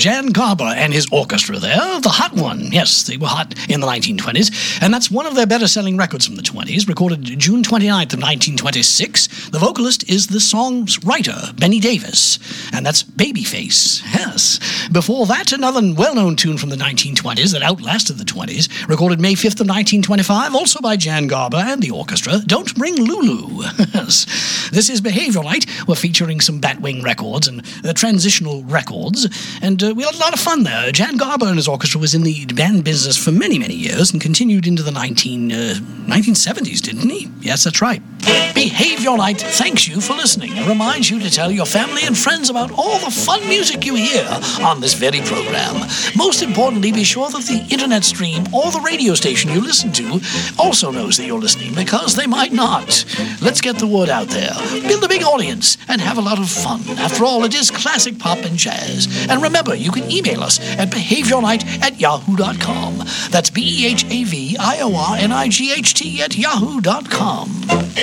Jan Garber and his orchestra there, the hot one. Yes, they were hot in the 1920s, and that's one of their better-selling records from the 20s, recorded June 29th of 1926. The vocalist is the song's writer, Benny Davis, and that's Babyface. Yes. Before that, another well-known tune from the 1920s that outlasted the 20s, recorded May 5th of 1925, also by Jan Garber and the orchestra, Don't Ring Lulu. Yes. This is Behaviorite. We're featuring some Batwing records and transitional records, and we had a lot of fun there. Jan Garber and his orchestra was in the band business for many, many years and continued into the 1970s, didn't he? Yes, that's right. Behaviorite thanks you for listening and reminds you to tell your family and friends about all the fun music you hear on this very program. Most importantly, be sure that the internet stream or the radio station you listen to also knows that you're listening, because they might not. Let's get the word out there, build a big audience, and have a lot of fun. After all, it is classic pop and jazz. And remember, you can email us at behaviornight@yahoo.com. That's BEHAVIORNIGHT@yahoo.com.